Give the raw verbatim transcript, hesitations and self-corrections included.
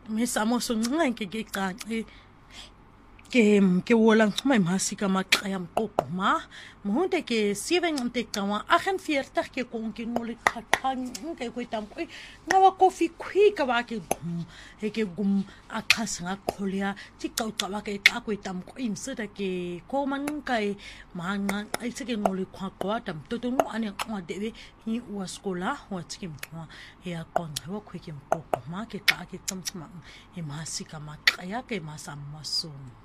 mesamo soncineke ke qaci ke ke wolang my masika maqaya mqoquma mohonde ke seventy tawa ag-en-veertig ke kon ke ngole qaqang ke kwetam ko ngawa coffee quick ba ke gum he ke gum aqhas ngaqholya tiqawqa ba ke xa kwetam ko insida ke ko manqai manqa ayise ngole qhaqwa tam totongu ane qwadebe hi wa skola wa tiki mqwa ya qonqa wa quick mqoquma ke xa ke tsamtsama e masika maqaya ke masamaso